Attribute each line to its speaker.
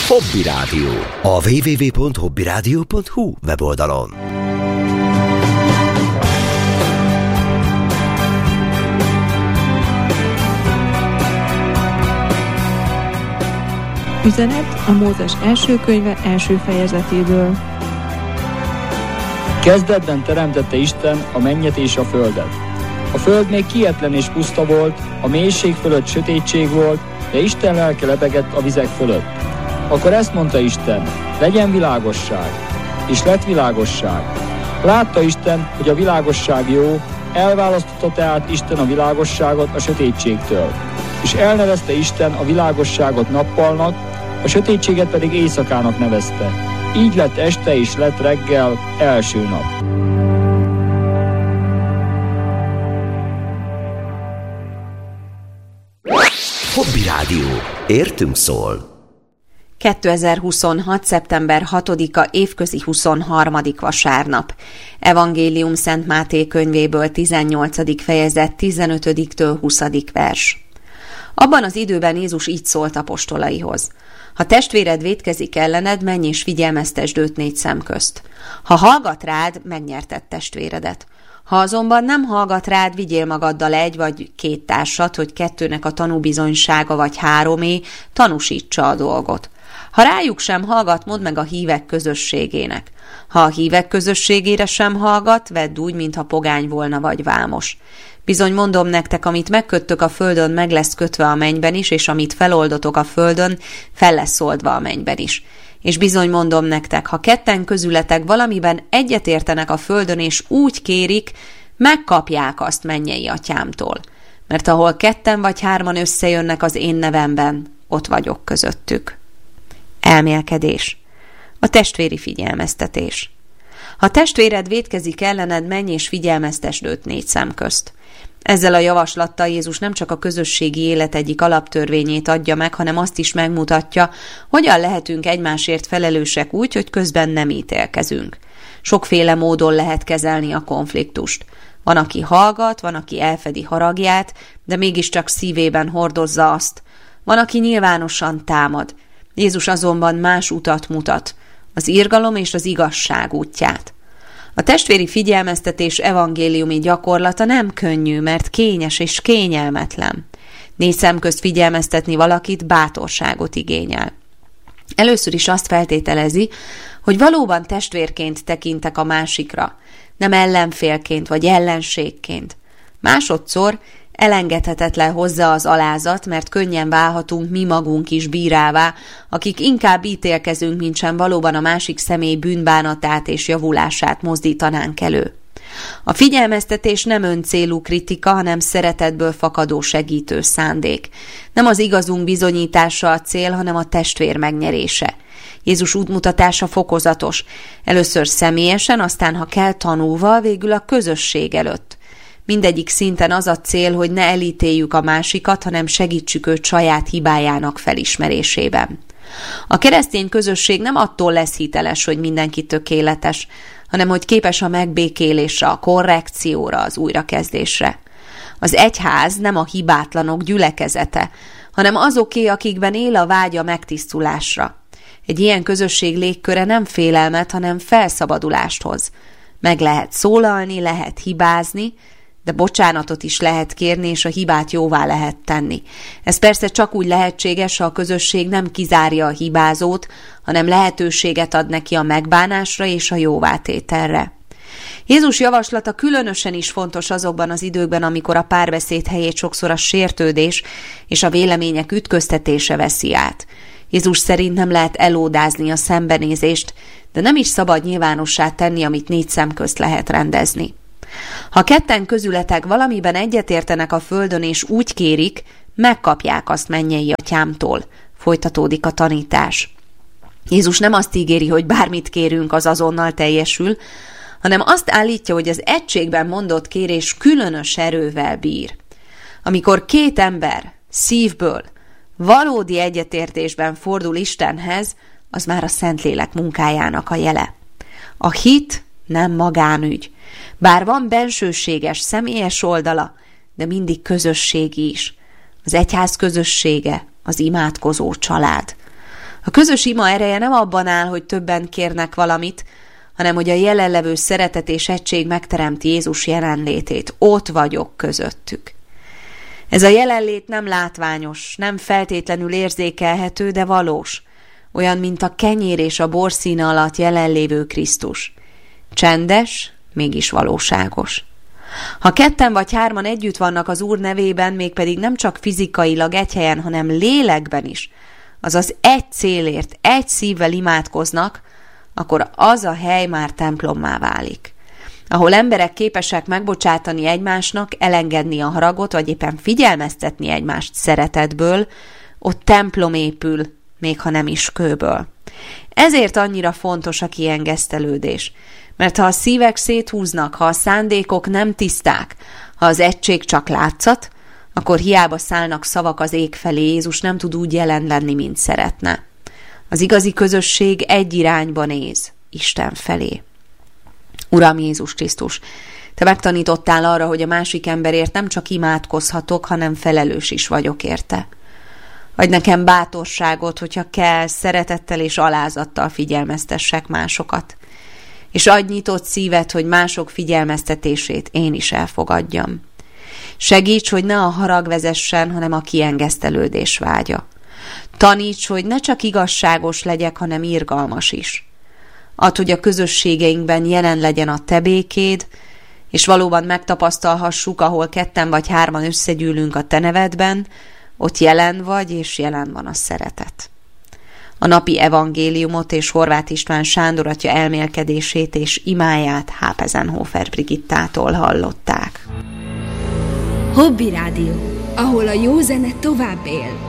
Speaker 1: Hobby Rádió. A www.hobbyradio.hu weboldalon.
Speaker 2: Üzenet a Mózes első könyve első fejezetéből.
Speaker 3: Kezdetben teremtette Isten a mennyet és a földet. A föld még kietlen és puszta volt, a mélység fölött sötétség volt, de Isten lelke lebegett a vizek fölött. Akkor ezt mondta Isten, legyen világosság, és lett világosság. Látta Isten, hogy a világosság jó, elválasztotta tehát Isten a világosságot a sötétségtől. És elnevezte Isten a világosságot nappalnak, a sötétséget pedig éjszakának nevezte. Így lett este és lett reggel, első nap.
Speaker 1: Hobby Rádió. Értünk szól.
Speaker 4: 2026. szeptember 6-a évközi 23. vasárnap. Evangélium Szent Máté könyvéből 18. fejezet 15-től 20. vers. Abban az időben Jézus így szólt apostolaihoz. Ha testvéred vétkezik ellened, menj és figyelmeztesd őt 4 szem közt. Ha hallgat rád, megnyerted testvéredet. Ha azonban nem hallgat rád, vigyél magaddal 1 vagy 2 társat, hogy 2-nek a tanúbizonysága vagy 3-é tanúsítsa a dolgot. Ha rájuk sem hallgat, mondd meg a hívek közösségének. Ha a hívek közösségére sem hallgat, vedd úgy, mintha pogány volna vagy vámos. Bizony mondom nektek, amit megköttök a földön, meg lesz kötve a mennyben is, és amit feloldotok a földön, fel lesz oldva a mennyben is. És bizony mondom nektek, ha 2 közületek valamiben egyetértenek a földön, és úgy kérik, megkapják azt mennyei atyámtól. Mert ahol 2 vagy 3 összejönnek az én nevemben, ott vagyok közöttük. Elmélkedés. A testvéri figyelmeztetés. Ha testvéred vétkezik ellened, menj és figyelmeztesd őt 4 szem közt. Ezzel a javaslattal Jézus nem csak a közösségi élet egyik alaptörvényét adja meg, hanem azt is megmutatja, hogyan lehetünk egymásért felelősek úgy, hogy közben nem ítélkezünk. Sokféle módon lehet kezelni a konfliktust. Van, aki hallgat, van, aki elfedi haragját, de mégiscsak szívében hordozza azt. Van, aki nyilvánosan támad. Jézus azonban más utat mutat, az irgalom és az igazság útját. A testvéri figyelmeztetés evangéliumi gyakorlata nem könnyű, mert kényes és kényelmetlen. 4 szem közt figyelmeztetni valakit bátorságot igényel. Először is azt feltételezi, hogy valóban testvérként tekintek a másikra, nem ellenfélként vagy ellenségként. Másodszor elengedhetetlen hozzá az alázat, mert könnyen válhatunk mi magunk is bírává, akik inkább ítélkezünk, mintsem valóban a másik személy bűnbánatát és javulását mozdítanánk elő. A figyelmeztetés nem öncélú kritika, hanem szeretetből fakadó segítő szándék. Nem az igazunk bizonyítása a cél, hanem a testvér megnyerése. Jézus útmutatása fokozatos. Először személyesen, aztán ha kell tanulva, végül a közösség előtt. Mindegyik szinten az a cél, hogy ne elítéljük a másikat, hanem segítsük őt saját hibájának felismerésében. A keresztény közösség nem attól lesz hiteles, hogy mindenki tökéletes, hanem hogy képes a megbékélésre, a korrekcióra, az újrakezdésre. Az egyház nem a hibátlanok gyülekezete, hanem azoké, akikben él a vágy a megtisztulásra. Egy ilyen közösség légköre nem félelmet, hanem felszabadulást hoz. Meg lehet szólalni, lehet hibázni, de bocsánatot is lehet kérni, és a hibát jóvá lehet tenni. Ez persze csak úgy lehetséges, ha a közösség nem kizárja a hibázót, hanem lehetőséget ad neki a megbánásra és a jóvátételre. Jézus javaslata különösen is fontos azokban az időkben, amikor a párbeszéd helyét sokszor a sértődés és a vélemények ütköztetése veszi át. Jézus szerint nem lehet elódázni a szembenézést, de nem is szabad nyilvánossá tenni, amit 4 szem közt lehet rendezni. Ha 2 közületek valamiben egyetértenek a földön és úgy kérik, megkapják azt mennyei atyámtól. Folytatódik a tanítás. Jézus nem azt ígéri, hogy bármit kérünk, az azonnal teljesül, hanem azt állítja, hogy az egységben mondott kérés különös erővel bír. Amikor 2 ember szívből, valódi egyetértésben fordul Istenhez, az már a Szentlélek munkájának a jele. A hit nem magánügy. Bár van bensőséges, személyes oldala, de mindig közösségi is. Az egyház közössége, az imádkozó család. A közös ima ereje nem abban áll, hogy többen kérnek valamit, hanem hogy a jelenlevő szeretet és egység megteremti Jézus jelenlétét. Ott vagyok közöttük. Ez a jelenlét nem látványos, nem feltétlenül érzékelhető, de valós. Olyan, mint a kenyér és a bor színe alatt jelenlévő Krisztus. Csendes, mégis valóságos. Ha 2 vagy 3 együtt vannak az Úr nevében, mégpedig nem csak fizikailag egy helyen, hanem lélekben is, azaz egy célért, egy szívvel imádkoznak, akkor az a hely már templommá válik. Ahol emberek képesek megbocsátani egymásnak, elengedni a haragot, vagy éppen figyelmeztetni egymást szeretetből, ott templom épül, még ha nem is kőből. Ezért annyira fontos a kiengesztelődés, mert ha a szívek széthúznak, ha a szándékok nem tiszták, ha az egység csak látszat, akkor hiába szállnak szavak az ég felé, Jézus nem tud úgy jelen lenni, mint szeretne. Az igazi közösség egy irányba néz, Isten felé. Uram Jézus Krisztus, Te megtanítottál arra, hogy a másik emberért nem csak imádkozhatok, hanem felelős is vagyok érte. Adj nekem bátorságot, hogyha kell, szeretettel és alázattal figyelmeztessek másokat. És adj nyitott szívet, hogy mások figyelmeztetését én is elfogadjam. Segíts, hogy ne a harag vezessen, hanem a kiengesztelődés vágya. Taníts, hogy ne csak igazságos legyek, hanem irgalmas is. Add, hogy a közösségeinkben jelen legyen a Te békéd, és valóban megtapasztalhassuk, ahol 2 vagy 3 összegyűlünk a Te nevedben, ott jelen vagy, és jelen van a szeretet. A napi evangéliumot és Horváth István Sándor atya elmélkedését és imáját Hápezenhofer Brigittától hallották.
Speaker 5: Hobby Rádió, ahol a jó zene tovább él.